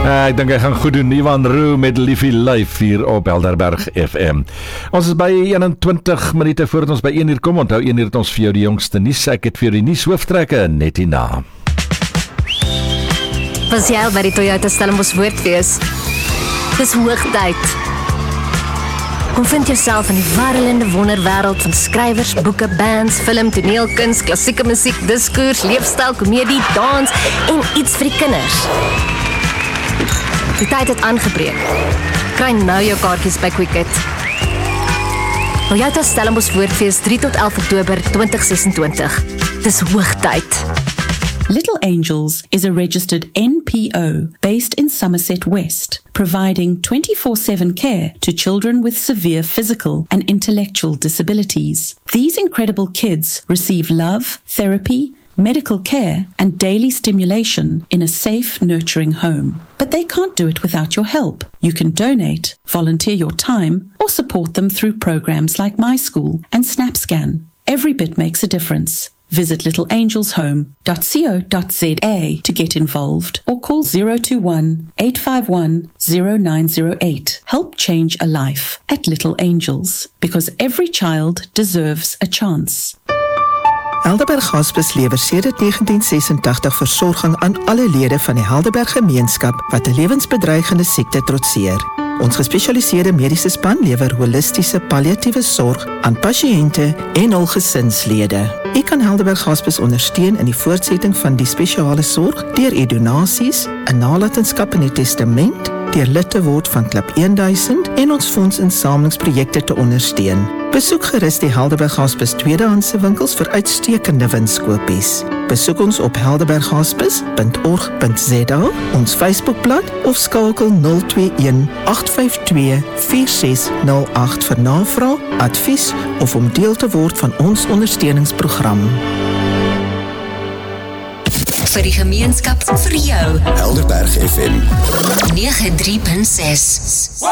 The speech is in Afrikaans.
Ek dink hy gaan goed doen, Ivan Roux met Liefie Lyf hier op Helderberg FM. Ons is by 21 minute voordat ons by 1 uur kom. Onthou 1 uur het ons vir jou die jongste nuus. Ek het vir die nuushooftrekke net hierna. Was jy al by die Toyota Stellenbosch Woordfees? Dis hoogtyd. Kom vind jouself in die warrelende wonderwêreld van skrywers, boeke, bands, film, toneelkuns, klassieke musiek, diskours, leefstyl, komedie, dans en iets vir die kinders. Die tyd het aangebreek. Kry nou jou kaartjies by Quicket. Toyota Stellenbosch Woordfees 3 tot 11 Oktober 2026. Dis hoogtyd. Little Angels is a registered NPO based in Somerset West, providing 24/7 care to children with severe physical and intellectual disabilities. These incredible kids receive love, therapy, medical care, and daily stimulation in a safe, nurturing home. But they can't do it without your help. You can donate, volunteer your time, or support them through programs like My School and SnapScan. Every bit makes a difference. Visit littleangelshome.co.za to get involved or call 021-851-0908. Help change a life at Little Angels, because every child deserves a chance. Helderberg Hospice lewer sedert 1986 versorging aan alle lede van die Helderberg gemeenskap wat 'n lewensbedreigende siekte trotseer. Ons gespesialiseerde mediese span lewer holistiese palliatiewe sorg aan pasiënte en hul gesinslede. U kan Helderberg Hospice ondersteun in die voortsetting van die spesiale sorg deur u donasies, 'n nalatenskap in die testament, deur lid te word van Klub 1000 en ons fondsinsamelingsprojekte te ondersteun. Besoek gerus die Helderberg Hospice tweedehandse winkels vir uitstekende winskoopies. Besoek ons op helderberghospice.org.za, ons Facebookblad of skakel 021-852-4608 vir navraag, advies of om deel te word van ons ondersteuningsprogram. Vir die gemeenskap, vir jou. Helderberg FM 93.6